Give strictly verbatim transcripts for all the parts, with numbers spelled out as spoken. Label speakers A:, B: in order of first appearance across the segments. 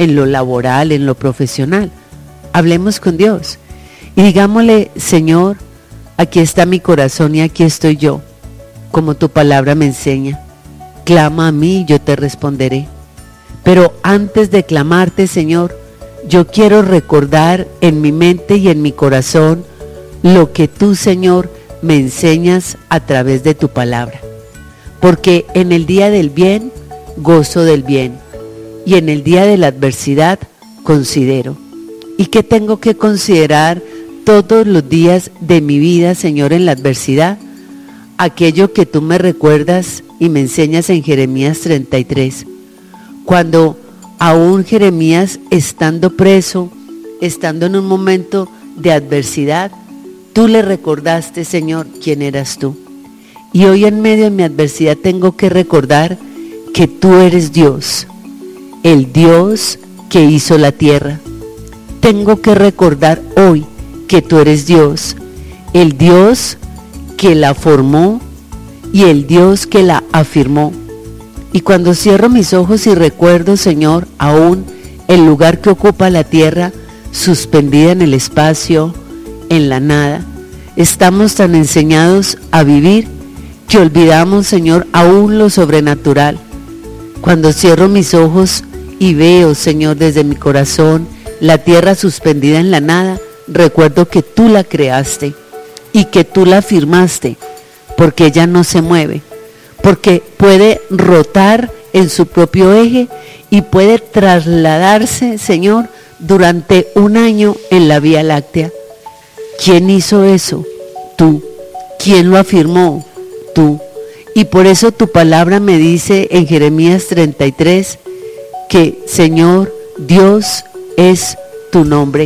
A: en lo laboral, en lo profesional. Hablemos con Dios y digámosle: Señor, aquí está mi corazón y aquí estoy yo, como tu palabra me enseña. Clama a mí y yo te responderé. Pero antes de clamarte, Señor, yo quiero recordar en mi mente y en mi corazón lo que tú, Señor, me enseñas a través de tu palabra. Porque en el día del bien, gozo del bien, y en el día de la adversidad, considero. ¿Y qué tengo que considerar todos los días de mi vida, Señor, en la adversidad? Aquello que tú me recuerdas y me enseñas en Jeremías treinta y tres. Cuando aún Jeremías, estando preso, estando en un momento de adversidad, tú le recordaste, Señor, quién eras tú. Y hoy en medio de mi adversidad tengo que recordar que tú eres Dios, el Dios que hizo la tierra. Tengo que recordar hoy que tú eres Dios, el Dios que la formó y el Dios que la afirmó. Y cuando cierro mis ojos y recuerdo, Señor, aún el lugar que ocupa la tierra, suspendida en el espacio, en la nada, estamos tan enseñados a vivir que olvidamos, Señor, aún lo sobrenatural. Cuando cierro mis ojos y veo, Señor, desde mi corazón la tierra suspendida en la nada, recuerdo que tú la creaste y que tú la firmaste, porque ella no se mueve, porque puede rotar en su propio eje y puede trasladarse, Señor, durante un año en la Vía Láctea. ¿Quién hizo eso? Tú. ¿Quién lo afirmó? Tú. Y por eso tu palabra me dice en Jeremías treinta y tres que, Señor, Dios es tu nombre.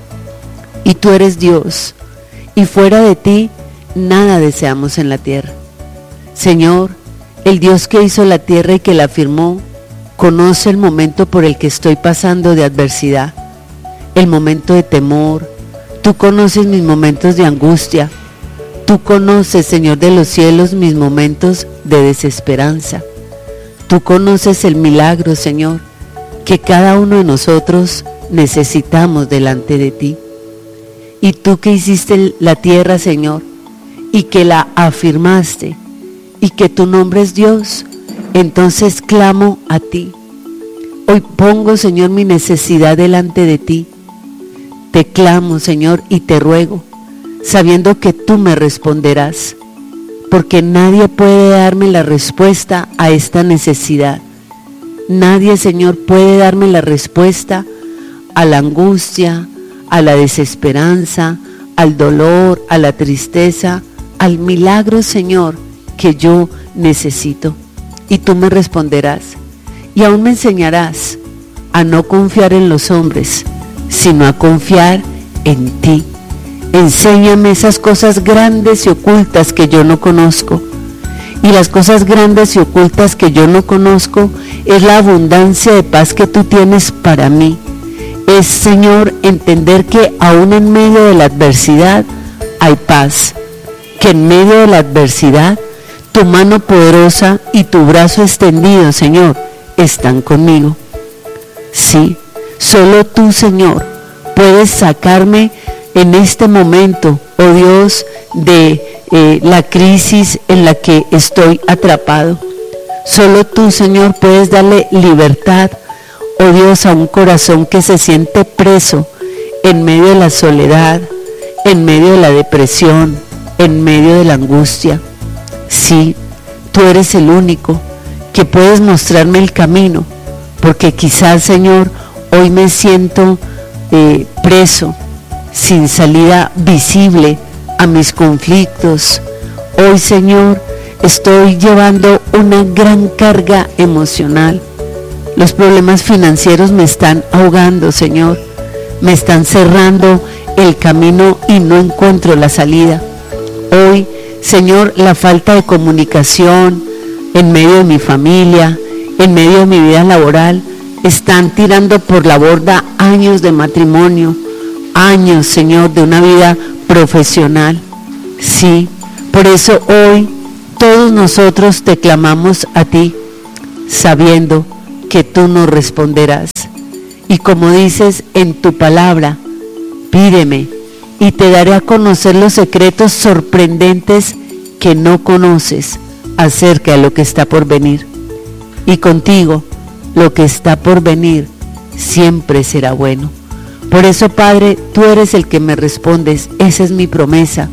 A: Y tú eres Dios. Y fuera de ti, nada deseamos en la tierra. Señor, el Dios que hizo la tierra y que la firmó, conoce el momento por el que estoy pasando de adversidad, el momento de temor. Tú conoces mis momentos de angustia. Tú conoces, Señor de los cielos, mis momentos de desesperanza. Tú conoces el milagro, Señor, que cada uno de nosotros necesitamos delante de ti. Y tú que hiciste la tierra, Señor, y que la afirmaste, y que tu nombre es Dios, entonces clamo a ti. Hoy pongo, Señor, mi necesidad delante de ti. Te clamo, Señor, y te ruego, sabiendo que tú me responderás, porque nadie puede darme la respuesta a esta necesidad. Nadie, Señor, puede darme la respuesta a la angustia, a la desesperanza, al dolor, a la tristeza, al milagro, Señor, que yo necesito. Y tú me responderás, y aún me enseñarás a no confiar en los hombres, sino a confiar en ti. Enséñame esas cosas grandes y ocultas que yo no conozco. Y las cosas grandes y ocultas que yo no conozco es la abundancia de paz que tú tienes para mí. Es, Señor, entender que aún en medio de la adversidad hay paz, que en medio de la adversidad tu mano poderosa y tu brazo extendido, Señor, están conmigo. Sí, solo tú, Señor, puedes sacarme en este momento, oh Dios, de eh, la crisis en la que estoy atrapado. Solo tú, Señor, puedes darle libertad, oh Dios, a un corazón que se siente preso en medio de la soledad, en medio de la depresión, en medio de la angustia. Sí, tú eres el único que puedes mostrarme el camino, porque quizás, Señor, hoy me siento eh, preso, sin salida visible a mis conflictos. Hoy, Señor, estoy llevando una gran carga emocional. Los problemas financieros me están ahogando, Señor. Me están cerrando el camino y no encuentro la salida. Hoy, Señor, la falta de comunicación en medio de mi familia, en medio de mi vida laboral, están tirando por la borda años de matrimonio, años, Señor, de una vida profesional. Sí, por eso hoy todos nosotros te clamamos a ti, sabiendo que tú nos responderás. Y como dices en tu palabra, pídeme y te daré a conocer los secretos sorprendentes que no conoces acerca de lo que está por venir. Y contigo, lo que está por venir siempre será bueno. Por eso, Padre, tú eres el que me respondes, esa es mi promesa.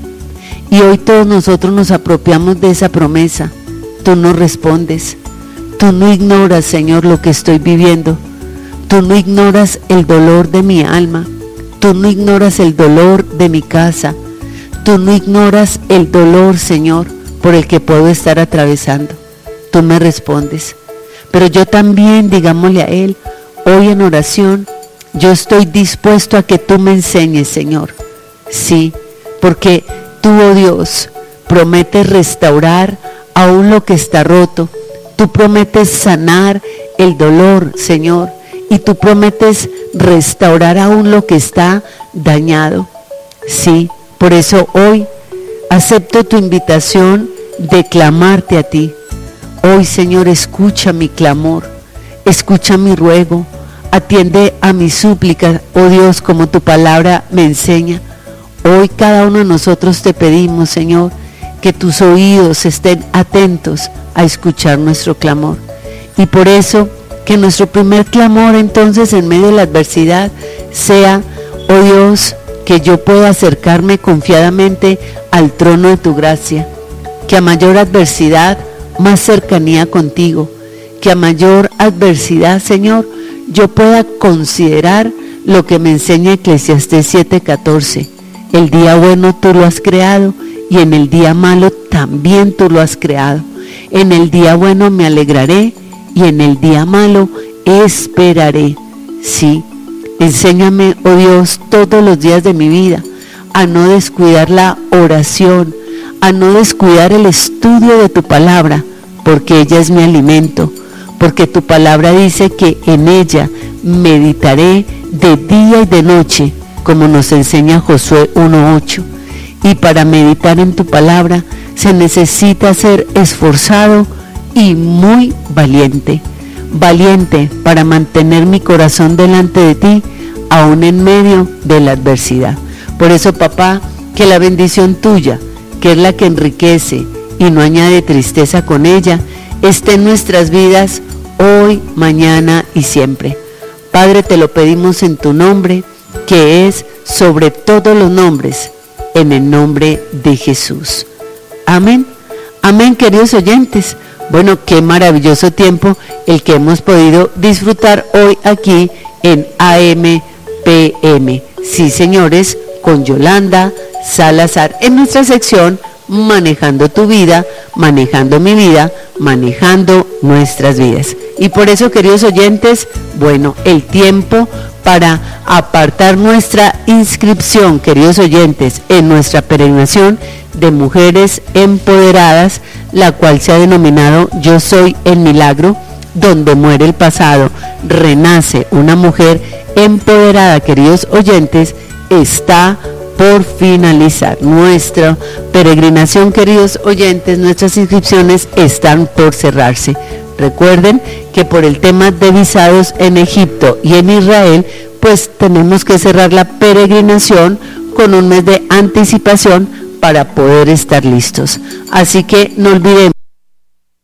A: Y hoy todos nosotros nos apropiamos de esa promesa. Tú nos respondes. Tú no ignoras, Señor, lo que estoy viviendo. Tú no ignoras el dolor de mi alma. Tú no ignoras el dolor de mi casa. Tú no ignoras el dolor, Señor, por el que puedo estar atravesando. Tú me respondes. Pero yo también, digámosle a Él, hoy en oración, yo estoy dispuesto a que tú me enseñes, Señor. Sí, porque tú, oh Dios, prometes restaurar aún lo que está roto. Tú prometes sanar el dolor, Señor. Y tú prometes restaurar aún lo que está dañado. Sí, por eso hoy acepto tu invitación de clamarte a ti. Hoy, Señor, escucha mi clamor, escucha mi ruego, atiende a mi súplica, oh Dios, como tu palabra me enseña. Hoy cada uno de nosotros te pedimos, Señor, que tus oídos estén atentos a escuchar nuestro clamor. Y por eso, que nuestro primer clamor entonces en medio de la adversidad sea, oh Dios, que yo pueda acercarme confiadamente al trono de tu gracia, que a mayor adversidad, más cercanía contigo, que a mayor adversidad, Señor, yo pueda considerar lo que me enseña Eclesiastés siete catorce. El día bueno tú lo has creado y en el día malo también tú lo has creado. En el día bueno me alegraré y en el día malo esperaré. Sí, enséñame, oh Dios, todos los días de mi vida a no descuidar la oración, a no descuidar el estudio de tu palabra, porque ella es mi alimento, porque tu palabra dice que en ella meditaré de día y de noche, como nos enseña Josué uno ocho. Y para meditar en tu palabra se necesita ser esforzado y muy valiente, valiente para mantener mi corazón delante de ti, aún en medio de la adversidad. Por eso, papá, que la bendición tuya, que es la que enriquece y no añade tristeza con ella, esté en nuestras vidas hoy, mañana y siempre. Padre, te lo pedimos en tu nombre, que es sobre todos los nombres, en el nombre de Jesús. Amén. Amén, queridos oyentes. Bueno, qué maravilloso tiempo el que hemos podido disfrutar hoy aquí en A M P M. Sí, señores, con Yolanda Salazar en nuestra sección Manejando tu vida, manejando mi vida, manejando nuestras vidas. Y por eso, queridos oyentes, bueno, el tiempo para apartar nuestra inscripción, queridos oyentes, en nuestra peregrinación de mujeres empoderadas, la cual se ha denominado Yo Soy el Milagro, donde muere el pasado, renace una mujer empoderada, queridos oyentes, está por finalizar. Nuestra peregrinación, queridos oyentes, nuestras inscripciones están por cerrarse. Recuerden que por el tema de visados en Egipto y en Israel, pues tenemos que cerrar la peregrinación con un mes de anticipación para poder estar listos. Así que no olvidemos